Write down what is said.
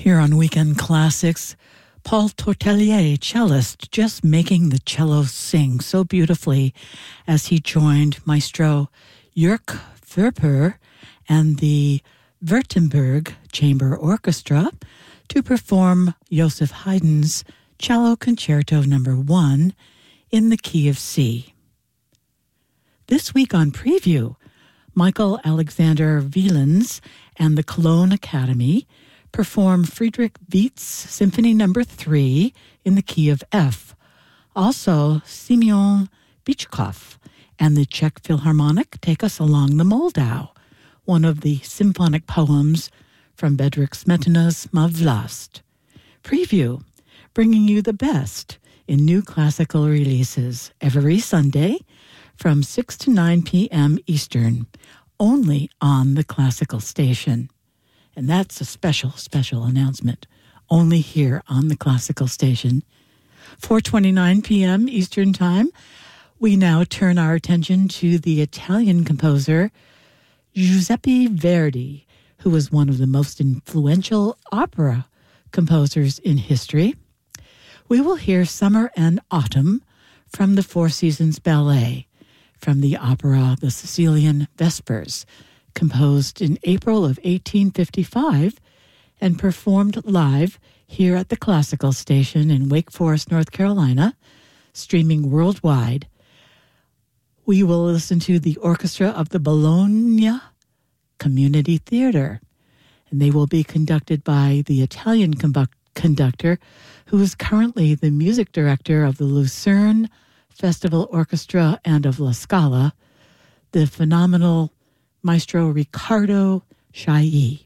Here on Weekend Classics, Paul Tortelier, cellist, just making the cello sing so beautifully as he joined Maestro Jörg Verper and the Württemberg Chamber Orchestra to perform Joseph Haydn's Cello Concerto No. 1 in the key of C. This week on Preview, Michael Alexander Wielands and the Cologne Academy perform Friedrich Wietz's Symphony No. 3 in the key of F. Also, Simeon Bichkov and the Czech Philharmonic take us along the Moldau, one of the symphonic poems from Bedřich Smetana's Má Vlast. Preview, bringing you the best in new classical releases every Sunday from 6 to 9 p.m. Eastern, only on the Classical Station. And that's a special, special announcement, only here on the Classical Station. 4:29 p.m. Eastern Time, we now turn our attention to the Italian composer Giuseppe Verdi, who was one of the most influential opera composers in history. We will hear Summer and Autumn from the Four Seasons Ballet, from the opera The Sicilian Vespers, composed in April of 1855 and performed live here at the Classical Station in Wake Forest, North Carolina, streaming worldwide. We will listen to the orchestra of the Bologna Community Theater, and they will be conducted by the Italian conductor who is currently the music director of the Lucerne Festival Orchestra and of La Scala, the phenomenal Maestro Riccardo Chailly.